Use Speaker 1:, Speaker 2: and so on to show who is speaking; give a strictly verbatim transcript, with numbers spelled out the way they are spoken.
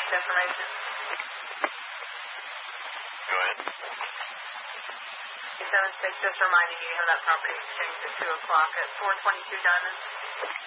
Speaker 1: next information.
Speaker 2: Go ahead.
Speaker 1: seven six, just reminding you you have that property exchange at two o'clock at four twenty-two Diamond.